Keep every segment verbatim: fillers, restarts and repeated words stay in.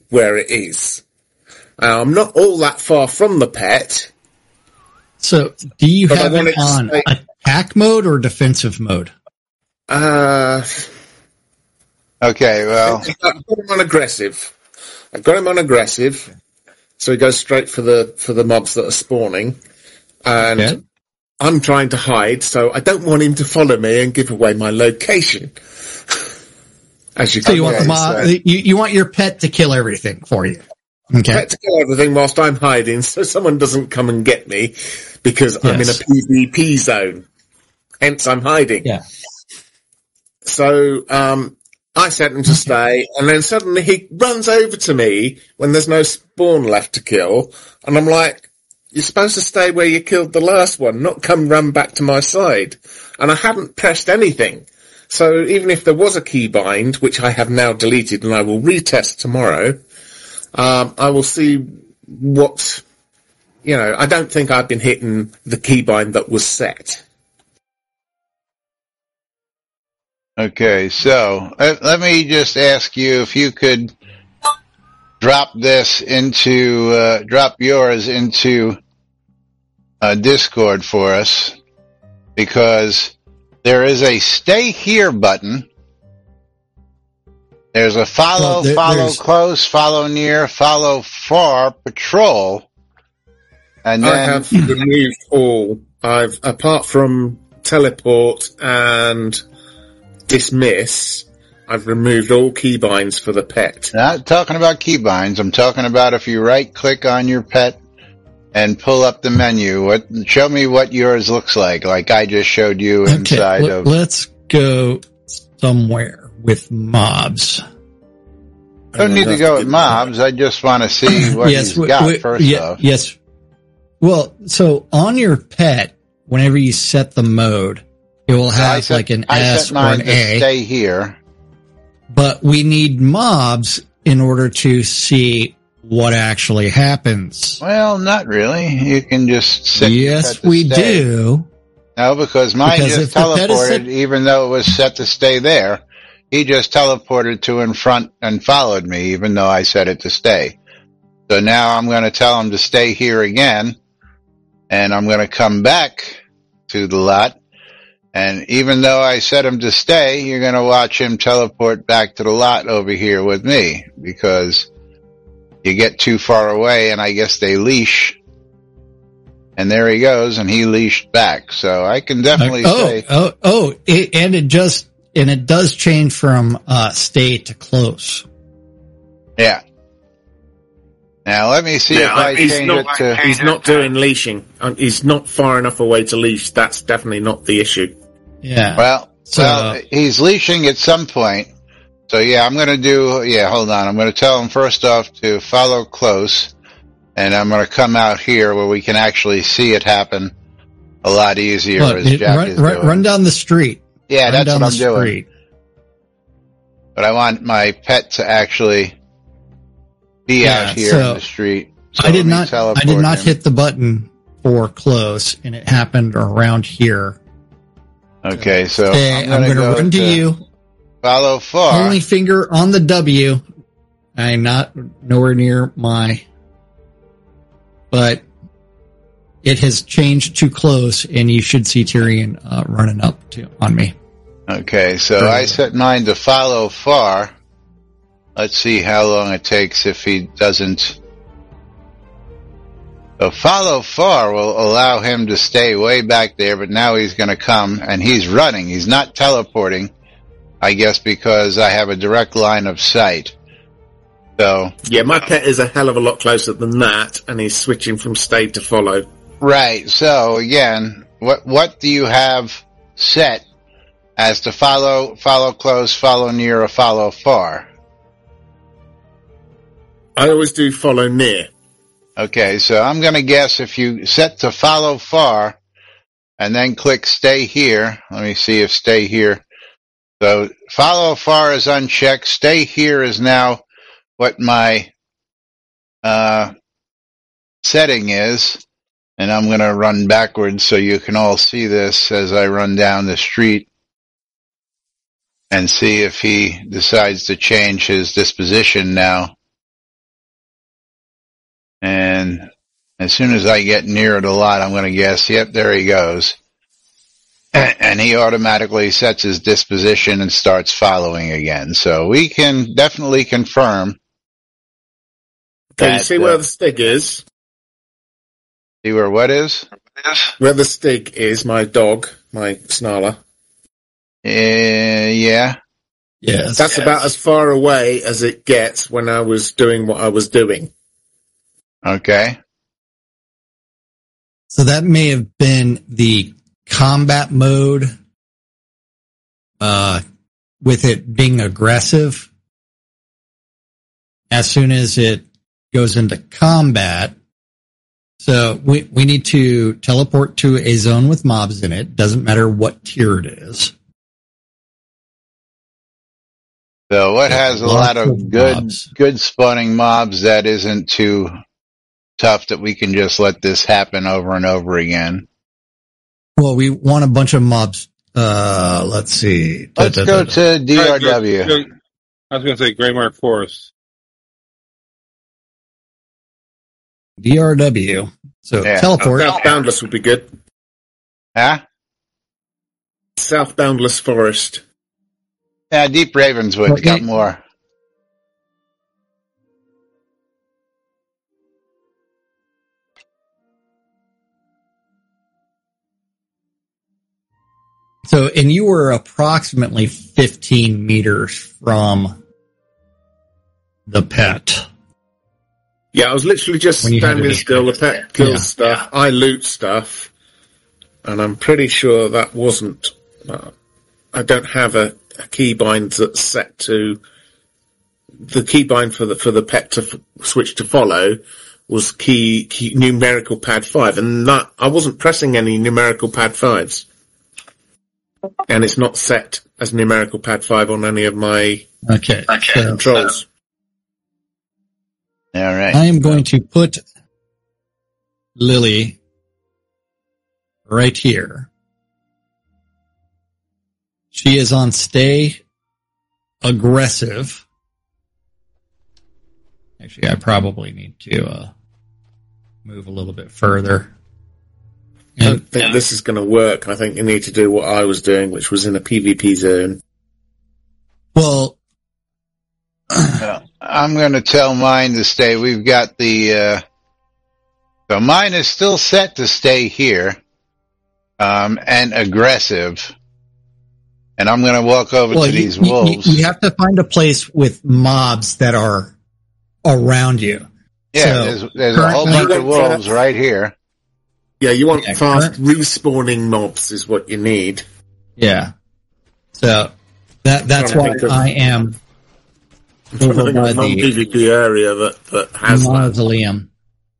where it is. Uh, I'm not all that far from the pet. So, do you But I have want it it to on stay- attack mode or defensive mode? Uh, Okay, well, I've got him on aggressive. I've got him on aggressive, so he goes straight for the for the mobs that are spawning, and Okay. I'm trying to hide, so I don't want him to follow me and give away my location. As you So can you want the guess, mob, uh, you, you want your pet to kill everything for you. Okay. Pet to kill everything whilst I'm hiding, so someone doesn't come and get me because I'm in a Yes. PvP zone. Hence, I'm hiding. Yeah. So um, I set him to stay, and then suddenly he runs over to me when there's no spawn left to kill, and I'm like, "You're supposed to stay where you killed the last one, not come run back to my side." And I hadn't pressed anything. So even if there was a keybind, which I have now deleted and I will retest tomorrow, um, I will see what, you know, I don't think I've been hitting the keybind that was set. okay, so let, let me just ask you if you could drop this into, uh, drop yours into uh, Discord for us, because there is a stay here button. There's a follow, Well, there- follow there's- close, follow near, follow far, patrol, and I then have removed all. I've, apart from teleport and dismiss, I've removed all keybinds for the pet. not talking about keybinds. I'm talking about if you right click on your pet and pull up the menu. What? Show me what yours looks like. Like I just showed you inside Okay, let- of. let's go somewhere with mobs. Don't need to go with mobs. I just want to see what he's w- got w- first yeah, off. Yes. Well, so on your pet, whenever you set the mode, it will So I have set- like an I S set or mine an to A. stay here. But we need mobs in order to see what actually happens. Well, not really. You can just set your Yes, pet to we stay. do. No, because mine Because just if the pet is teleported, set- even though it was set to stay there. He just teleported to in front and followed me, even though I set it to stay. So now I'm going to tell him to stay here again, and I'm going to come back to the lot. And even though I set him to stay, you're going to watch him teleport back to the lot over here with me, because you get too far away, and I guess they leash. And there he goes, and he leashed back. So I can definitely oh, say, oh, oh, it, and it just, and it does change from, uh, stay to close. yeah. Now let me see Yeah, if I he's change not, it to. he's not doing leashing. Um, He's not far enough away to leash. That's definitely not the issue. Yeah. Well, So- well, he's leashing at some point. So yeah, I'm going to do. Yeah, hold on. I'm going to tell him first off to follow close, and I'm going to come out here where we can actually see it happen a lot easier. Look, as it- Jack run, is run, doing. run down the street. Yeah, Run that's down what the I'm doing. street. But I want my pet to actually be Yeah, out here so in the street. So I let did me not, I teleport did not him. hit the button for close, and it happened around here. Okay, so Okay, I'm I'm going to going to go run to to you. follow far. Only finger on the W. I'm not nowhere near my, but it has changed to close, and you should see Tyrion uh, running up to on me. Okay, so I set mine to follow far. Let's see how long it takes if he doesn't. So follow far will allow him to stay way back there, but now he's going to come, and he's running. He's not teleporting, I guess, because I have a direct line of sight. So, Yeah, my pet is a hell of a lot closer than that, and he's switching from stay to follow. right. So again, what what do you have set as to follow, follow close, follow near, or follow far? I always do follow near. Okay, so I'm going to guess if you set to follow far and then click stay here. Let me see if stay here. So follow far is unchecked. Stay here is now what my uh, setting is. And I'm going to run backwards so you can all see this as I run down the street and see if he decides to change his disposition now. And as soon as I get near the lot, I'm going to guess, yep, there he goes. And he automatically sets his disposition and starts following again. So we can definitely confirm. Can you that, see uh, where the stig is? See where what is? Where the stig is, my dog, my snarler. Uh, yeah. Yes. That's yes. about as far away as it gets when I was doing what I was doing. Okay. So that may have been the combat mode, uh, with it being aggressive. As soon as it goes into combat, so we, we need to teleport to a zone with mobs in it. Doesn't matter what tier it is. So what has a lot Lots of of good, mobs. good spawning mobs that isn't too tough that we can just let this happen over and over again? Well, we want a bunch of mobs. Uh, let's see. Let's Da, da, go da, da. to D R W. Right, go- go- I was going to say Greymark Forest. D R W. So Yeah. teleport. South Boundless would be good. Huh? South Boundless Forest. Yeah, Deep Ravenswood's Okay. got more. So, and you were approximately fifteen meters from the pet. Yeah, I was literally just When you had standing to- still. The pet kills Yeah. stuff. I loot stuff. And I'm pretty sure that wasn't... Uh, I don't have a, a keybind that's set to... The keybind for the for the pet to f- switch to follow was key, key numerical pad five. And that I wasn't pressing any numerical pad fives. And it's not set as numerical pad five on any of my Okay. So controls. All right. I am going to put Lily right here. She is on stay aggressive. Actually, I probably need to uh, move a little bit further. I And don't think this is going to work. I think you need to do what I was doing, which was in a PvP zone. well, Well, I'm going to tell mine to stay. We've got the, uh, so mine is still set to stay here, um, and aggressive. And I'm going to walk over well, to you, these you- wolves. You, you have to find a place with mobs that are around you. yeah, so, there's, there's a whole currently- bunch of wolves right here. Yeah, you want Yeah, fast current- respawning mobs is what you need. Yeah. So that that's Trying to why think of- I am I'm trying to over think by of a the non-PvP area that, that has that. mausoleum.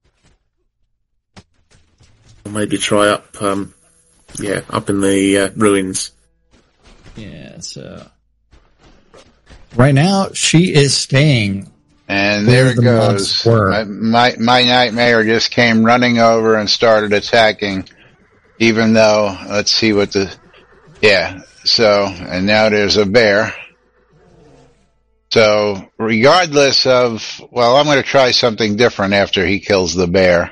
Or maybe try up, um, yeah, up in the uh, ruins. Yeah. So right now she is staying. And Where there it the mobs goes. were. My, my, my nightmare just came running over and started attacking, even though, let's see what the, yeah, so, and now there's a bear. So, regardless of, well, I'm going to try something different after he kills the bear.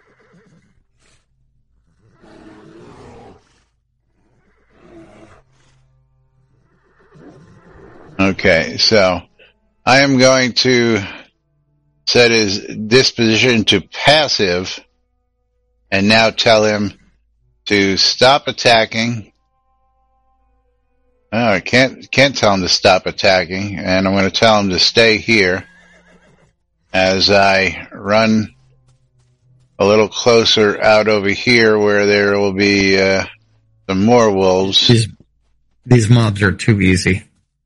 Okay, so I am going to set his disposition to passive and now tell him to stop attacking. Oh, I can't, can't tell him to stop attacking, and I'm going to tell him to stay here as I run a little closer out over here where there will be uh, some more wolves. These these mobs are too easy.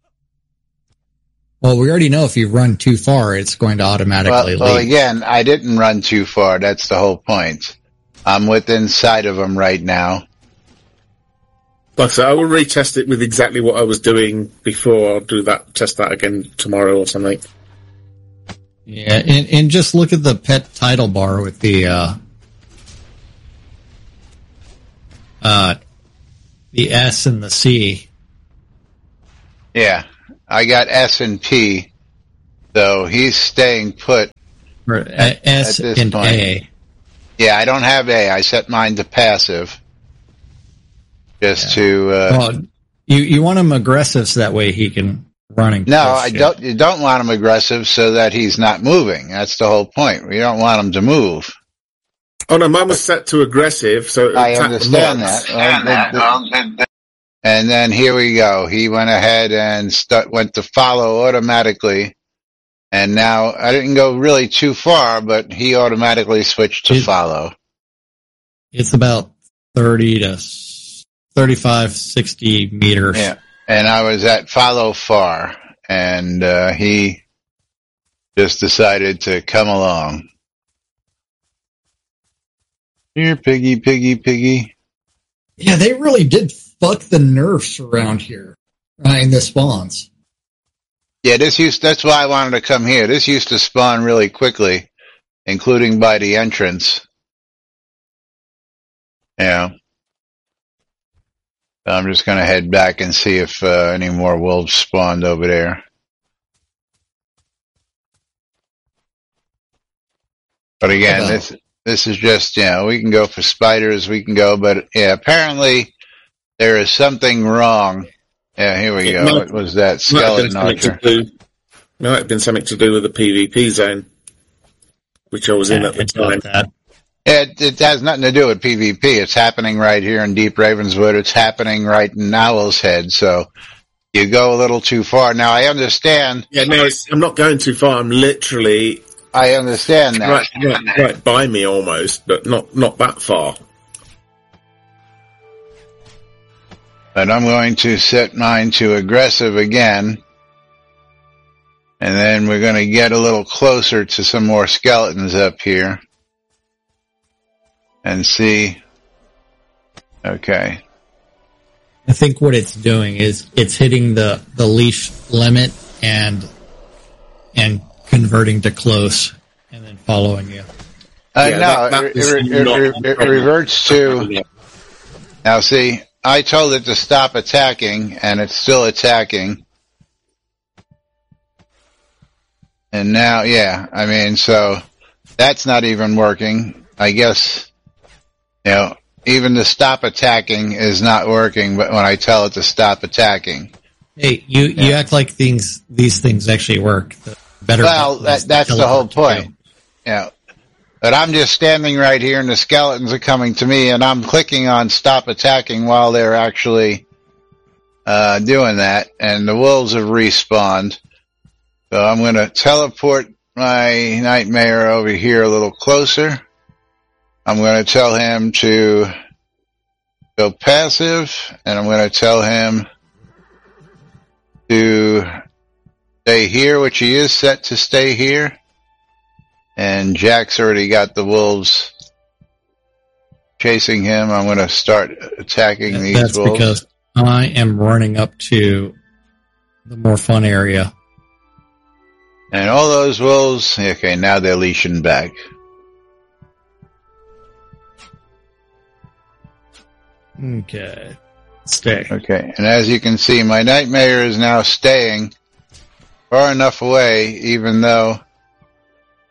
Well, we already know if you run too far, it's going to automatically Well, well, leave. again, I didn't run too far. That's the whole point. I'm within sight of him right now. Like I said, I will retest it with exactly what I was doing before. I'll do that, test that again tomorrow or something. Yeah, and, and just look at the pet title bar with the uh, uh, the S and the C. Yeah, I got S and P, so he's staying put Or uh, S at this and point. A. Yeah, I don't have A. I set mine to passive. Just Yeah. to, uh, Well, you, you want him aggressive so that way he can run and no, push I you. don't, you don't want him aggressive so that he's not moving. That's the whole point. We don't want him to move. Oh no, mine was set to aggressive, so it I attacked the understand marks. that. Well, the- the- and then here we go. He went ahead and st- went to follow automatically. And now I didn't go really too far, but he automatically switched to It- follow. It's about thirty to thirty-five, sixty meters. Yeah. And I was at follow far, and uh, he just decided to come along. Here, piggy, piggy, piggy. Yeah, they really did fuck the nerfs around here uh, in the spawns. Yeah, this used, that's why I wanted to come here. This used to spawn really quickly, including by the entrance. Yeah. So I'm just gonna head back and see if uh, any more wolves spawned over there. But again, About- this this is just, you know, we can go for spiders, we can go, but yeah, apparently there is something wrong. Yeah, here we It go. might- What was that? Might have, Skeleton been something archer. to do, might have been something to do with the PvP zone, which I was in Yeah, at the I doubt time. that. It, it has nothing to do with PvP. It's happening right here in Deep Ravenswood. It's happening right in Owl's Head. So you go a little too far. Now I understand. Yeah, no, it's, I'm not going too far. I'm literally I understand that. right, right, right by me almost, but not not that far. But I'm going to set mine to aggressive again. And then we're going to get a little closer to some more skeletons up here. And see. Okay. I think what it's doing is it's hitting the, the leash limit and and converting to close and then following you. Uh, Yeah, no, that- that it, is it, it, not it, a it problem. reverts to... Now see, I told it to stop attacking, and it's still attacking. And now, yeah, I mean, so that's not even working. I guess, you know, even the stop attacking is not working, but when I tell it to stop attacking. Hey, you, you Yeah. act like things these things actually work. The better Well, button that, is to that's the whole teleport to point. You know, but I'm just standing right here and the skeletons are coming to me and I'm clicking on stop attacking while they're actually uh, doing that, and the wolves have respawned. So I'm going to teleport my nightmare over here a little closer. I'm going to tell him to go passive, and I'm going to tell him to stay here, which he is set to stay here. And Jack's already got the wolves chasing him. I'm going to start attacking That- these That's wolves. because I am running up to the more fun area. And all those wolves, okay, now they're leashing back. Okay. Stay. Okay, and as you can see, my nightmare is now staying far enough away, even though